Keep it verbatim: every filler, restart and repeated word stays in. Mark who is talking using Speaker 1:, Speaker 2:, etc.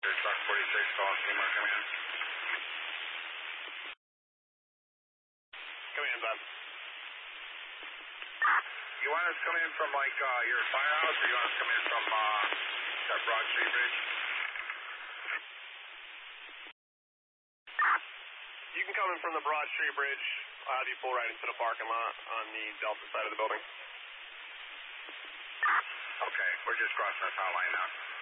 Speaker 1: Truck forty-six, call Seymour, come in.
Speaker 2: Come in, Bob.
Speaker 1: You want us to come in from like uh, your firehouse, or you want us to come in from uh, that Broad Street Bridge?
Speaker 2: You can come in from the Broad Street Bridge. I'll have you pull right into the parking lot on the Delta side of the building.
Speaker 1: Okay, we're just crossing the power line now.